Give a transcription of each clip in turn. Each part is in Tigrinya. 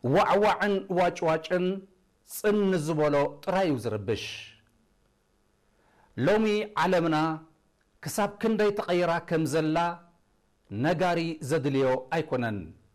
ዋዕዋዕን ዋጭዋጭን ጽን ዝበሎ ጥራዩ ዝርብሽ ሎሚ ዓለምና ክሳብ ክንደይ ተቀይራ ከም ዘላ ነጋሪ ዘድልዮ ኣይኮነን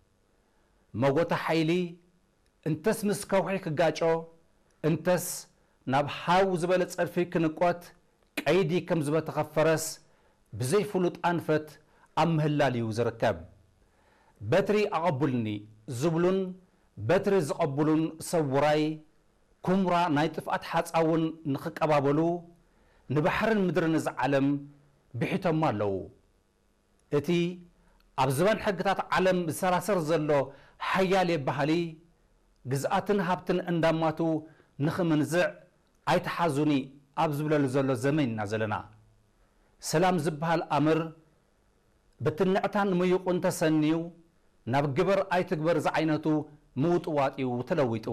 መጎታ ሓይሊ እንተስ ምስ ከውሒ ክጋጮ እንተስ ናብ ሃው ዝበለ ጸርፊ ክንቆት ቀይዲ ከም ዝበተኸፈረስ ብዘይ ፍሉጥ አንፈት ኣብ ምህላልዩ ዝርከብ በትሪ ኣቐቡልኒ ዝብሉን በትሪ ዝቐቡሉን ሰውራይ ኩምራ ናይ ጥፍኣት ሓፃውን ንኽቀባበሉ ንባሕርን ምድርን ዝዓለም ብሒቶም ኣለዉ እቲ ኣብ ዘበን ሕግታት ዓለም ዝሰራሰር ዘሎ ሓያል ባህሊ ግዝኣትን ሃብትን እንዳማቱ ንኽምንዝዕ ኣይተሓዙኒ ኣብ ዝብለሉ ዘሎ ዘመንና ዘለና ሰላም ዝበሃል ኣምር ብትንዕታን ምይቁን ተሰኒዩ ናብ ግበር ኣይትግበር ዝዓይነቱ ምውጥዋጢው ተለዊጡ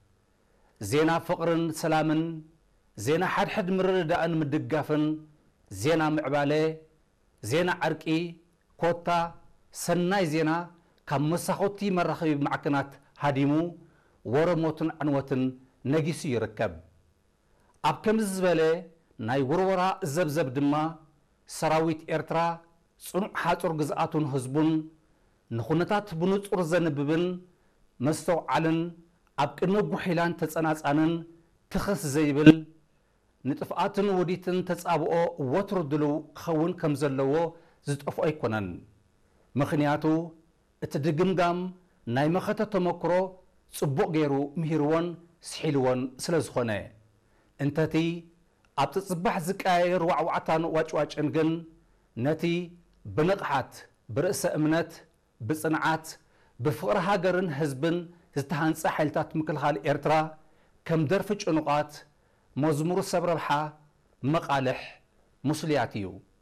ዜና ፍቅርን ሰላምን ዜና ሓድሕድ ምርዳእን ምድጋፍን ዜና ምዕባለ ዜና ዕርቂ ኮታ ሰናይ ዜና ካብ መሳኾቲ መራኸቢ ማዕከናት ሃዲሙ ወረሞትን ዕንወትን ነጊሱ ይርከብ ኣብ ከምዚ ዝበለ ናይ ውርወራ ዘብዘብ ድማ ሰራዊት ኤርትራ ጽኑዕ ሓጹር ግዝኣቱን ህዝቡን ንኹነታት ብንጹር ዘንብብን መስተውዓልን ኣብ ቅድሚ ጉሒላን ተጸናጻንን ትኽስ ዘይብል ንጥፍኣትን ውዲትን ተጻብኦ ወትሩ ድሉ ክኸውን ከም ዘለዎ ዝጠፍኦ ኣይኮነን ምኽንያቱ እቲ ድግምጋም ናይ መኸተ ተመክሮ ጽቡቕ ገይሩ ምሂርዎን ስሒልዎን ስለ ዝኾነ እንተቲ ኣብ ትጽባሕ ዝቃየር ዋዕዋዕታን ዋጭዋጭን ግን ነቲ ብንቕሓት ብርእሰ እምነት ብጽንዓት ብፍቕሪ ሃገርን ህዝብን ዝተሃንጸ ሓይልታት ምክልኻል ኤርትራ ከም ደርፊ ጭኑቓት መዝሙር ሰብ ረብሓ መቃልሕ ሙስልያት እዩ